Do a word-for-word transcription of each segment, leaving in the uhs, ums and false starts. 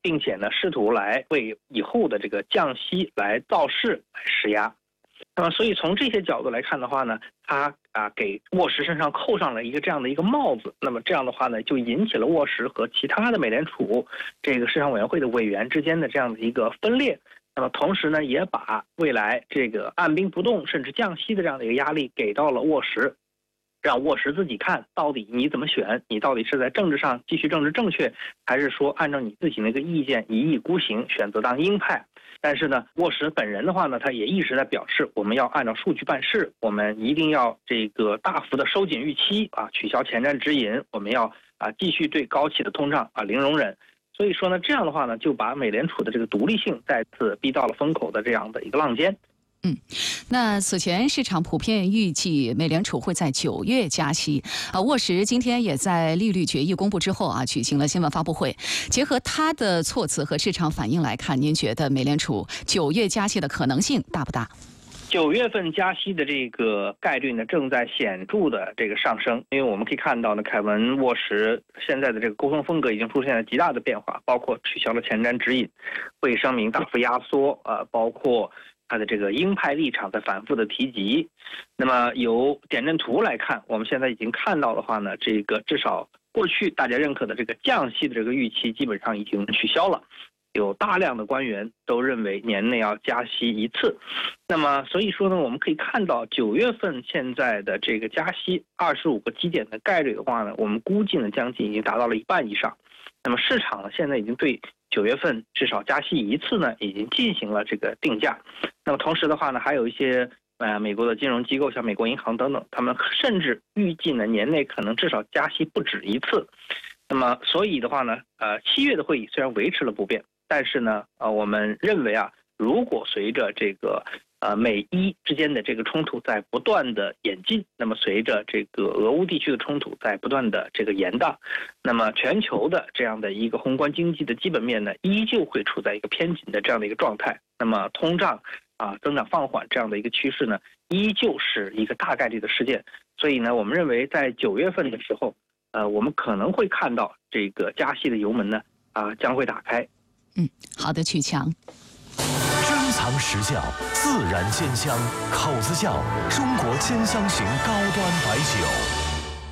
并且呢，试图来为以后的这个降息来造势、来施压。那么，所以从这些角度来看的话呢，它啊给沃什身上扣上了一个这样的一个帽子。那么这样的话呢，就引起了沃什和其他的美联储这个市场委员会的委员之间的这样的一个分裂。那么同时呢，也把未来这个按兵不动甚至降息的这样的一个压力给到了沃什。让沃什自己看到底你怎么选，你到底是在政治上继续政治正确，还是说按照你自己那个意见一意孤行，选择当鹰派。但是呢，沃什本人的话呢，他也一直在表示，我们要按照数据办事，我们一定要这个大幅的收紧预期啊，取消前瞻指引，我们要啊继续对高企的通胀啊零容忍。所以说呢，这样的话呢，就把美联储的这个独立性再次逼到了风口的这样的一个浪尖。 嗯，那此前市场普遍预计美联储会在九月加息。啊，沃什今天也在利率决议公布之后啊，举行了新闻发布会。结合他的措辞和市场反应来看，您觉得美联储九月加息的可能性大不大？ 九月份加息的这个概率呢，正在显著的这个上升。因为我们可以看到呢，凯文沃什现在的这个沟通风格已经出现了极大的变化，包括取消了前瞻指引，会议声明大幅压缩，呃，包括他的这个鹰派立场在反复的提及。那么由点阵图来看，我们现在已经看到的话呢，这个至少过去大家认可的这个降息的这个预期基本上已经取消了。有大量的官员都认为年内要加息一次。那么所以说呢，我们可以看到九月份现在的这个加息二十五个基点的概率的话呢，我们估计呢将近已经达到了一半以上。那么市场呢现在已经对九月份至少加息一次呢已经进行了这个定价。那么同时的话呢，还有一些呃美国的金融机构，像美国银行等等，他们甚至预计呢年内可能至少加息不止一次。那么所以的话呢，呃七月的会议虽然维持了不变，但是呢，呃，我们认为啊，如果随着这个呃美伊之间的这个冲突在不断的演进，那么随着这个俄乌地区的冲突在不断的这个延宕，那么全球的这样的一个宏观经济的基本面呢，依旧会处在一个偏紧的这样的一个状态。那么通胀啊增长放缓这样的一个趋势呢，依旧是一个大概率的事件。所以呢，我们认为在九月份的时候，呃，我们可能会看到这个加息的油门呢啊将会打开。 嗯，好的，曲强。 珍藏实窖，自然鲜香，口子窖，中国兼香型高端白酒。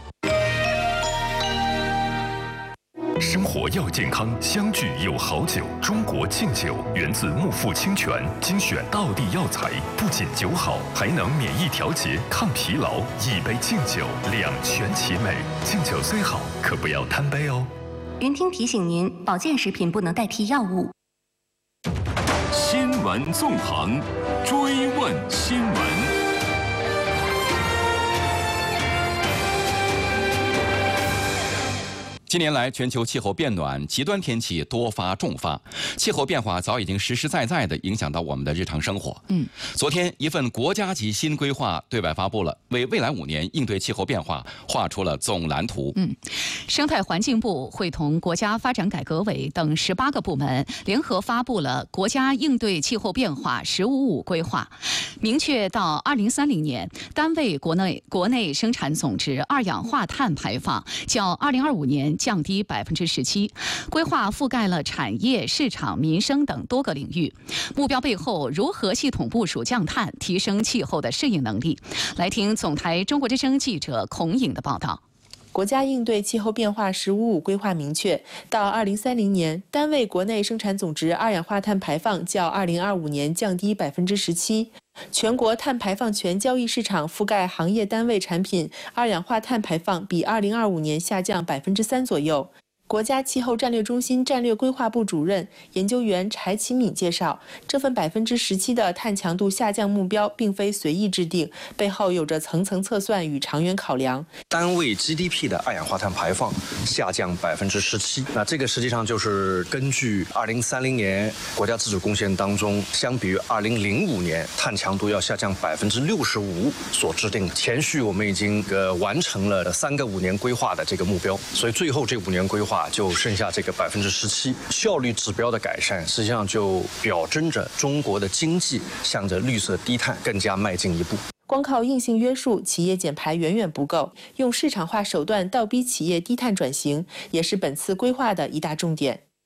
生活要健康，相聚有好酒。中国敬酒源自木富清泉，精选道地药材，不仅酒好，还能免疫调节、抗疲劳。一杯敬酒，两全其美。敬酒虽好，可不要贪杯哦。 云听提醒您，保健食品不能代替药物。 新闻纵横，追问新闻。 近年来，全球气候变暖，极端天气多发重发，气候变化早已经实实在在地影响到我们的日常生活。 嗯， 昨天一份国家级新规划对外发布了，为未来五年应对气候变化画出了总蓝图。 嗯，生态环境部会同国家发展改革委等十八个部门联合发布了国家应对气候变化“十五五”规划，明确到二零三零年，单位国内国内生产总值二氧化碳排放较二零二五年降低百分之十七。规划覆盖了产业、市场、民生等多个领域。目标背后如何系统部署降碳，提升气候的适应能力？来听总台中国之声记者孔颖的报道。 国家应对气候变化“十五五”规划明确，到二零三零年，单位国内生产总值二氧化碳排放较二零二五年降低百分之十七。全国碳排放权交易市场覆盖行业单位产品二氧化碳排放比二零二五年下降百分之三左右。国家气候战略中心战略规划部主任研究员柴启敏介绍，这份百分之十七的碳强度下降目标并非随意制定，背后有着层层测算与长远考量。 单位 G D P 的二氧化碳排放下降百分之十七，那这个实际上就是根据二零三零年国家自主贡献当中，相比于二零零五年碳强度要下降百分之六十五所制定。前续我们已经呃完成了三个五年规划的这个目标，所以最后这五年规划就剩下这个百分之十七，效率指标的改善，实际上就表征着中国的经济向着绿色低碳更加迈进一步。 光靠硬性约束，企业减排远远不够，用市场化手段倒逼企业低碳转型，也是本次规划的一大重点。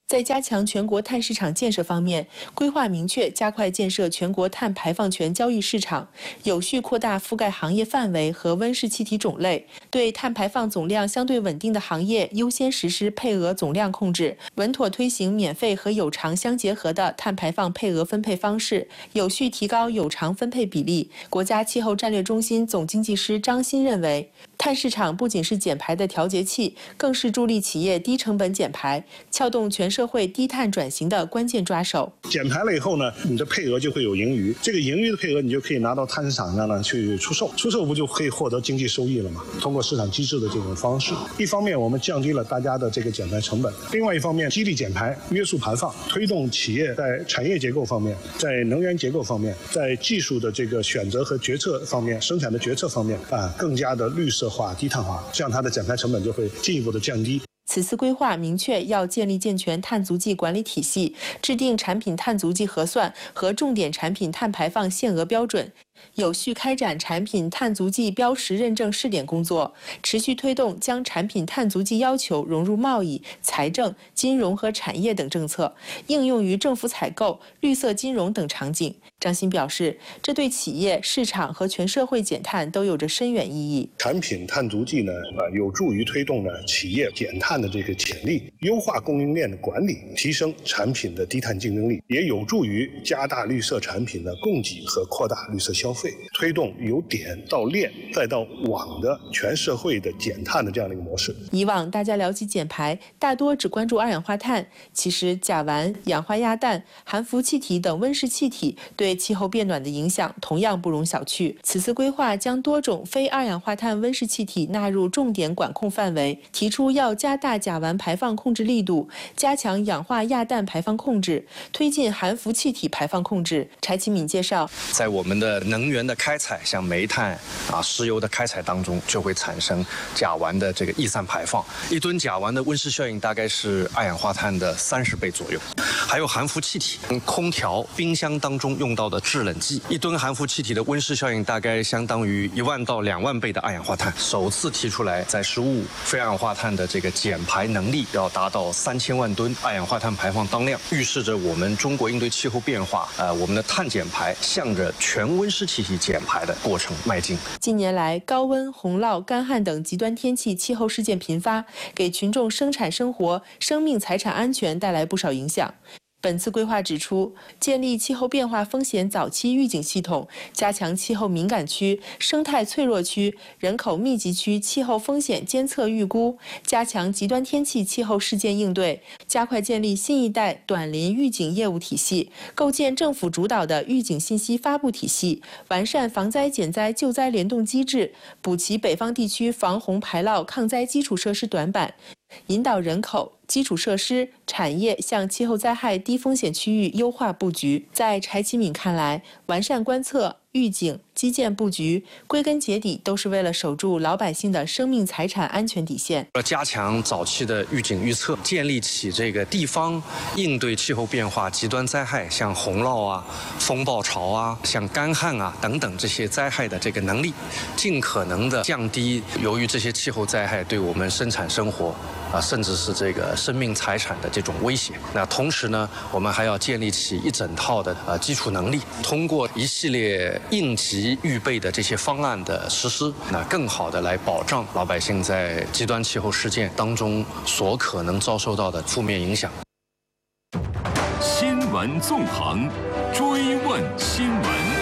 在加强全国碳市场建设方面，规划明确加快建设全国碳排放权交易市场，有序扩大覆盖行业范围和温室气体种类，对碳排放总量相对稳定的行业优先实施配额总量控制，稳妥推行免费和有偿相结合的碳排放配额分配方式，有序提高有偿分配比例。国家气候战略中心总经济师张欣认为，碳市场不仅是减排的调节器，更是助力企业低成本减排、撬动全社会低碳转型的关键抓手。 减排了以后呢，你的配额就会有盈余，这个盈余的配额你就可以拿到碳市场上呢去出售，出售不就可以获得经济收益了吗？通过市场机制的这种方式，一方面我们降低了大家的这个减排成本，另外一方面激励减排、约束排放，推动企业在产业结构方面、在能源结构方面、在技术的这个选择和决策方面、生产的决策方面啊，更加的绿色化、低碳化，这样它的减排成本就会进一步的降低。 此次规划明确要建立健全碳足迹管理体系，制定产品碳足迹核算和重点产品碳排放限额标准，有序开展产品碳足迹标识认证试点工作，持续推动将产品碳足迹要求融入贸易、财政、金融和产业等政策，应用于政府采购、绿色金融等场景。张欣表示，这对企业、市场和全社会减碳都有着深远意义。 产品碳足迹呢，呃，有助于推动呢企业减碳的这个潜力，优化供应链的管理，提升产品的低碳竞争力，也有助于加大绿色产品的供给和扩大绿色消费，推动由点到链再到网的全社会的减碳的这样的一个模式。 以往大家聊起减排，大多只关注二氧化碳，其实甲烷、氧化亚氮、含氟气体等温室气体对气候变暖的影响同样不容小觑。此次规划将多种非二氧化碳温室气体纳入重点管控范围，提出要加大甲烷排放控制力度，加强氧化亚氮排放控制，推进含氟气体排放控制。柴启敏介绍， 在我们的能源的开采，像煤炭啊、石油的开采当中，就会产生甲烷的这个逸散排放。一吨甲烷的温室效应大概是二氧化碳的三十倍左右。还有含氟气体，空调、冰箱当中用到的制冷剂，一吨含氟气体的温室效应大概相当于一万到两万倍的二氧化碳。首次提出来，在十五非二氧化碳的这个减排能力要达到三千万吨二氧化碳排放当量，预示着我们中国应对气候变化，呃，我们的碳减排向着全温室气体减排的过程迈进。 近年来，高温、洪涝、干旱等极端天气气候事件频发，给群众生产生活、生命财产安全带来不少影响。本次规划指出，建立气候变化风险早期预警系统，加强气候敏感区、生态脆弱区、人口密集区气候风险监测预估，加强极端天气气候事件应对，加快建立新一代短临预警业务体系，构建政府主导的预警信息发布体系，完善防灾减灾救灾联动机制，补齐北方地区防洪排涝抗灾基础设施短板，引导人口、基础设施、产业向气候灾害低风险区域优化布局。在柴启敏看来，完善观测、预警、基建布局，归根结底都是为了守住老百姓的生命财产安全底线。 要加强早期的预警预测，建立起这个地方应对气候变化极端灾害，像洪涝啊、风暴潮啊、像干旱啊等等这些灾害的这个能力，尽可能的降低由于这些气候灾害对我们生产生活啊，甚至是这个生命财产的这种威胁。那同时呢，我们还要建立起一整套的呃基础能力，通过一系列应急预备的这些方案的实施，那更好的来保障老百姓在极端气候事件当中所可能遭受到的负面影响。 新闻纵横，追问新闻。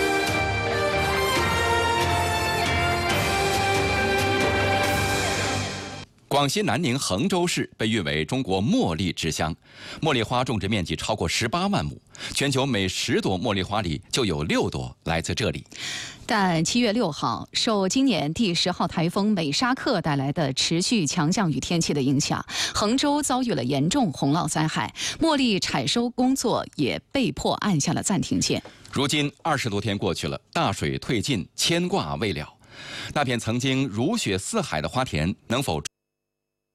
广西南宁衡州市被誉为中国茉莉之乡，茉莉花种植面积超过十八万亩，全球每十朵茉莉花里就有六朵来自这里。 但七月六号，受今年第十号台风美沙克带来的持续强降雨天气的影响，衡州遭遇了严重洪涝灾害，茉莉采收工作也被迫按下了暂停键。 如今二十多天过去了，大水退尽，牵挂未了。那片曾经如雪似海的花田，能否